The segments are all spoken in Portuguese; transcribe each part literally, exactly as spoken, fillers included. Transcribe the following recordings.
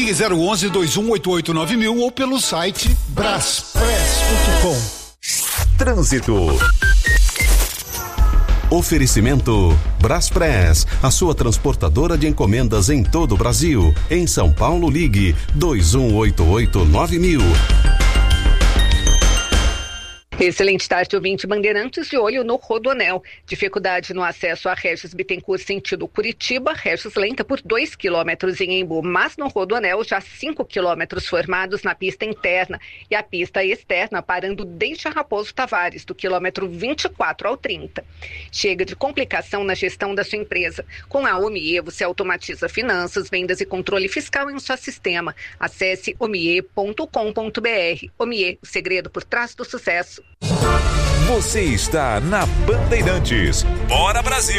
Ligue zero onze, dois um oito oito nove mil ou pelo site braspress ponto com. Trânsito. Oferecimento Braspress, a sua transportadora de encomendas em todo o Brasil. Em São Paulo, ligue dois um oito oito nove mil. Excelente tarde, ouvinte Bandeirantes, de olho no Rodoanel. Dificuldade no acesso a Regis Bittencourt sentido Curitiba, Regis lenta por dois quilômetros em Embu, mas no Rodoanel já cinco quilômetros formados na pista interna e a pista externa parando desde a Raposo Tavares, do quilômetro vinte e quatro ao trinta. Chega de complicação na gestão da sua empresa. Com a Omie, você automatiza finanças, vendas e controle fiscal em um só sistema. Acesse omie ponto com ponto br. Omie, o segredo por trás do sucesso. Você está na Bandeirantes. Bora Brasil!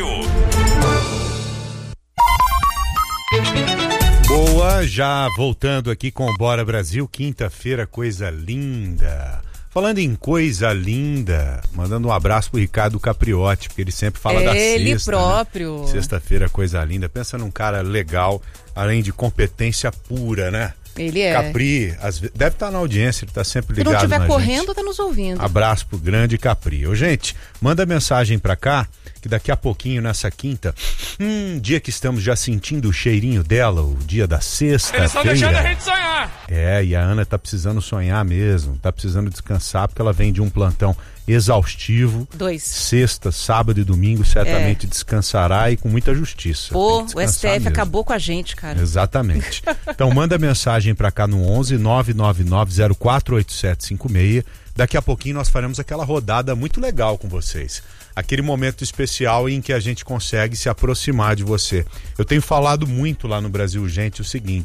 Boa, já voltando aqui com o Bora Brasil, quinta-feira, coisa linda. Falando em coisa linda, mandando um abraço pro Ricardo Capriotti, porque ele sempre fala é da sexta. Ele próprio. Né? Sexta-feira, coisa linda. Pensa num cara legal, além de competência pura, né? Ele é. Capri, às vezes, deve estar na audiência, ele está sempre ligado. Se não estiver na correndo, gente. Tá nos ouvindo. Abraço pro grande Capri. Ô, gente, manda mensagem pra cá, que daqui a pouquinho, nessa quinta, hum, dia que estamos já sentindo o cheirinho dela, o dia da sexta-feira. Eles estão deixando a gente sonhar. É, e a Ana tá precisando sonhar mesmo, tá precisando descansar, porque ela vem de um plantão exaustivo. Dois. Sexta, sábado e domingo, certamente é. descansará e com muita justiça. Pô, o S T F mesmo. Acabou com a gente, cara. Exatamente. Então manda mensagem pra cá no onze, nove nove nove zero quatro oito sete cinco seis. Daqui a pouquinho nós faremos aquela rodada muito legal com vocês. Aquele momento especial em que a gente consegue se aproximar de você. Eu tenho falado muito lá no Brasil, gente, o seguinte: